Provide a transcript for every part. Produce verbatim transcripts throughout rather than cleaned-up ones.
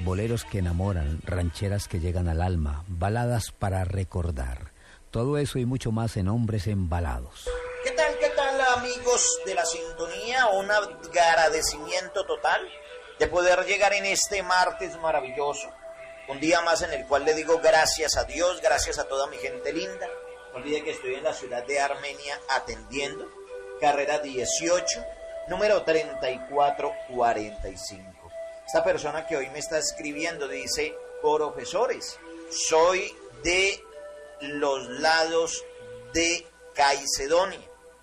boleros que enamoran, rancheras que llegan al alma, baladas para recordar. Todo eso y mucho más en Hombres Embalados. ¿Qué tal, qué tal, amigos de la sintonía? Un agradecimiento total de poder llegar en este martes maravilloso. Un día más en el cual le digo gracias a Dios, gracias a toda mi gente linda. No olvide que estoy en la ciudad de Armenia atendiendo. Carrera dieciocho, número treinta y cuatro cuarenta y cinco. Esta persona que hoy me está escribiendo dice: profesores, soy de los lados de Caicedonia.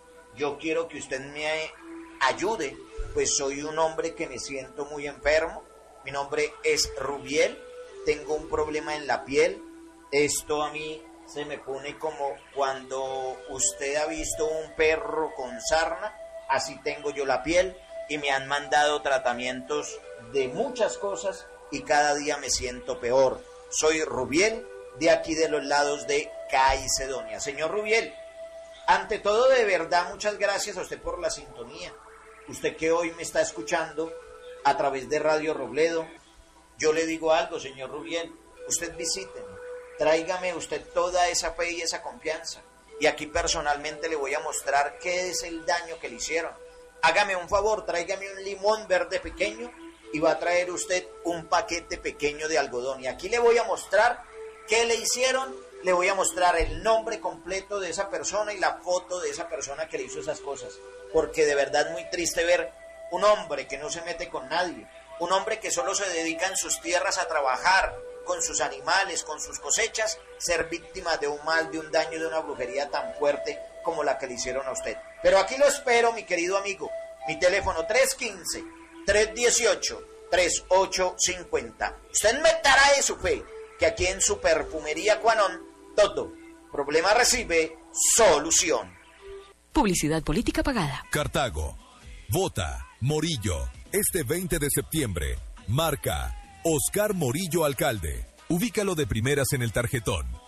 Yo quiero que usted me ayude, pues soy un hombre que me siento muy enfermo. Mi nombre es Rubiel, tengo un problema en la piel. Esto a mí se me pone como cuando usted ha visto un perro con sarna, así tengo yo la piel, y me han mandado tratamientos de muchas cosas y cada día me siento peor. Soy Rubiel, de aquí de los lados de Caicedonia. Señor Rubiel, ante todo, de verdad, muchas gracias a usted por la sintonía. Usted que hoy me está escuchando a través de Radio Robledo. Yo le digo algo, señor Rubiel, usted visíteme, tráigame usted toda esa fe y esa confianza. Y aquí personalmente le voy a mostrar qué es el daño que le hicieron. Hágame un favor, tráigame un limón verde pequeño y va a traer usted un paquete pequeño de algodón. Y aquí le voy a mostrar qué le hicieron, le voy a mostrar el nombre completo de esa persona y la foto de esa persona que le hizo esas cosas. Porque de verdad es muy triste ver un hombre que no se mete con nadie, un hombre que solo se dedica en sus tierras a trabajar con sus animales, con sus cosechas, ser víctima de un mal, de un daño, de una brujería tan fuerte como la que le hicieron a usted. Pero aquí lo espero, mi querido amigo. Mi teléfono tres uno cinco, tres uno ocho, tres ocho cinco cero. Usted me dará de su fe que aquí en su perfumería Cuanón, todo problema recibe solución. Publicidad política pagada. Cartago. Vota Morillo. Este veinte de septiembre. Marca Oscar Morillo Alcalde. Ubícalo de primeras en el tarjetón.